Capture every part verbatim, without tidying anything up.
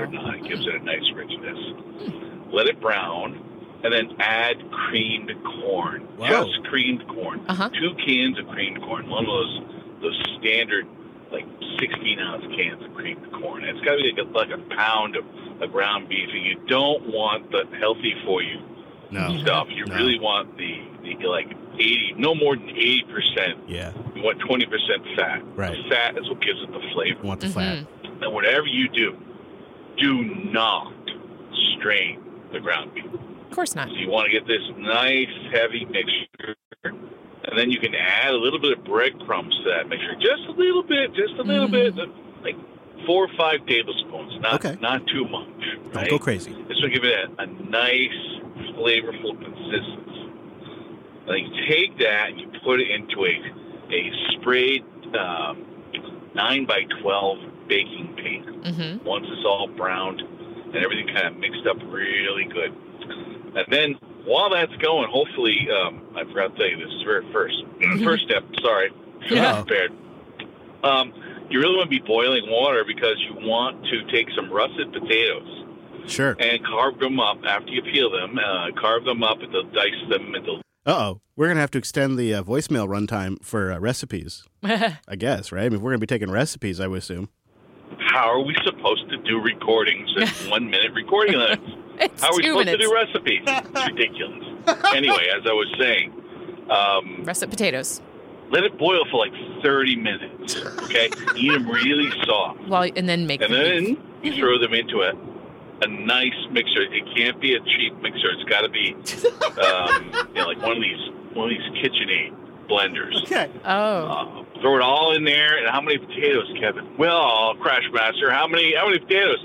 and on. It gives it a nice richness. Hmm. Let it brown, and then add creamed corn. Wow. Just creamed corn. Uh-huh. Two cans of creamed corn. One of those those standard, like sixteen ounce cans of creamed corn. It's got to be like a, like a pound of, of ground beef. And you don't want the healthy for you No. stuff. You No. really want the, the like eighty, no more than eighty percent. Yeah. You want twenty percent fat. Right. The fat is what gives it the flavor. You want the Mhm. fat. And whatever you do, do not strain the ground beef. Of course not. So you want to get this nice, heavy mixture. And then you can add a little bit of breadcrumbs to that mixture. Just a little bit, just a little Mhm. bit. Like four or five tablespoons. Not, Okay. not too much. Don't Right? go crazy. This will give it a, a nice, flavorful consistency. And then you take that and you put it into a, a sprayed um, nine by twelve baking pan. Mm-hmm. Once it's all browned and everything kind of mixed up really good. And then while that's going, hopefully, um, I forgot to tell you this is very first. First step, sorry. Should Yeah. have prepared. Um, you really want to be boiling water because you want to take some russet potatoes Sure. and carve them up after you peel them. Uh, carve them up and dice them into. Uh-oh. We're going to have to extend the uh, voicemail runtime for uh, recipes, I guess, right? I mean, if we're going to be taking recipes, I would assume. How are we supposed to do recordings in one minute recording limits? It's How are we two supposed minutes. to do recipes? It's ridiculous. Anyway, as I was saying, um, Russet potatoes. let it boil for like thirty minutes. Okay, eat them really soft, Well, and then make and the then beef. you throw them into a a nice mixer. It can't be a cheap mixer. It's got to be um, you know, like one of these one of these KitchenAid blenders. Okay. Oh. Uh, throw it all in there. And how many potatoes, Kevin? Well, Crash Master, how many how many potatoes?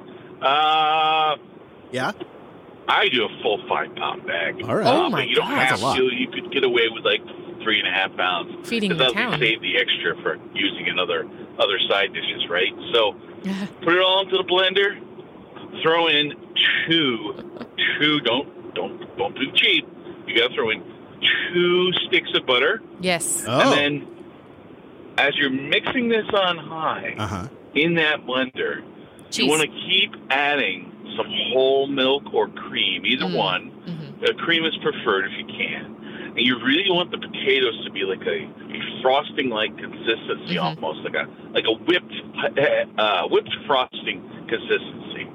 Uh, Yeah? I do a full five pound bag. All right. Oh Uh, my but you don't God. have That's a lot. to. You could get away with like three and a half pounds. Feeding Because the that'll town. save the extra for using another other side dishes, right? So put it all into the blender. Throw in two, two. Don't don't don't be cheap. You got to throw in two sticks of butter, Yes. Oh. and then as you're mixing this on high Uh-huh. in that blender, Cheese. you want to keep adding some whole milk or cream, either Mm. one. Mm-hmm. Uh, cream is preferred if you can. And you really want the potatoes to be like a, a frosting-like consistency, Mhm. almost like a like a whipped uh, whipped frosting consistency.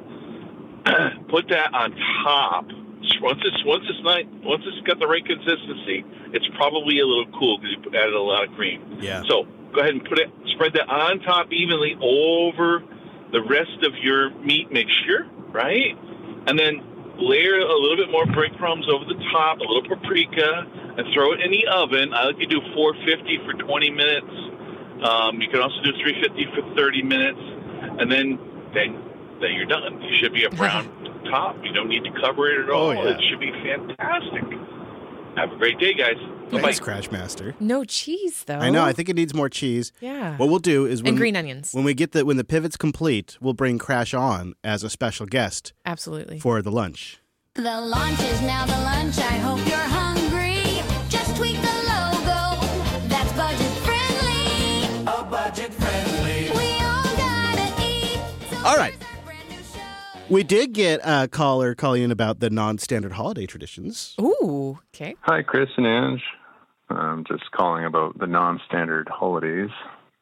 Put that on top. Once it's once it's not once it's got the right consistency, it's probably a little cool because you added a lot of cream. Yeah. So go ahead and put it, spread that on top evenly over the rest of your meat mixture, right? And then layer a little bit more breadcrumbs over the top, a little paprika, and throw it in the oven. I like to do four fifty for twenty minutes. Um, you can also do three fifty for thirty minutes, and then then then you're done. You should be a brown top. You don't need to cover it at all. Oh, yeah. It should be fantastic. Have a great day, guys. Bye-bye. Thanks, Crash Master. No cheese, though. I know. I think it needs more cheese. Yeah. What we'll do is when and green onions. when we get the when the pivot's complete, we'll bring Crash on as a special guest Absolutely. for the lunch. The lunch is now the lunch. I hope you're hungry. Just tweak the logo. That's budget friendly. A budget friendly. We all gotta eat. So All right. here's a brand new show. We did get a caller calling in about the non-standard holiday traditions. Ooh. Okay. Hi, Chris and Ange. I'm just calling about the non-standard holidays.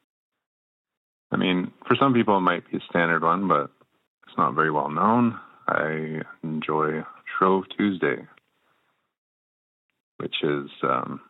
I mean, for some people it might be a standard one, but it's not very well known. I enjoy Shrove Tuesday, which is, um,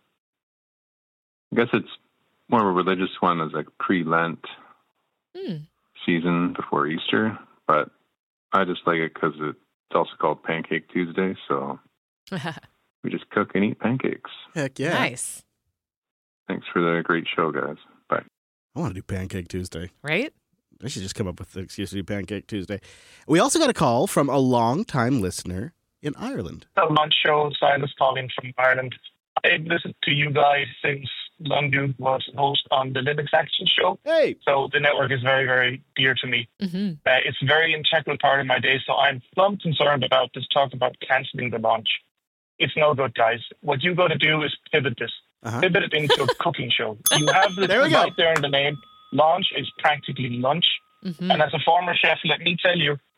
I guess it's more of a religious one as like pre-Lent Hmm. season before Easter, but I just like it because it's also called Pancake Tuesday, so we just cook and eat pancakes. Heck yeah. Nice. Thanks for the great show, guys. Bye. I want to do Pancake Tuesday. Right? I should just come up with the excuse to do Pancake Tuesday. We also got a call from a long-time listener in Ireland. The lunch show, Silas calling from Ireland. I've listened to you guys since Lundud was host on the Linux Action show. Hey! So the network is very, very dear to me. Mm-hmm. Uh, it's a very integral part of my day. So I'm some concerned about this talk about cancelling the launch. It's no good, guys. What you got to do is pivot this. Uh-huh. Pivot it into a cooking show. You have the There we go. right there in the name. Launch is practically lunch. Mm-hmm. And as a former chef, let me tell you,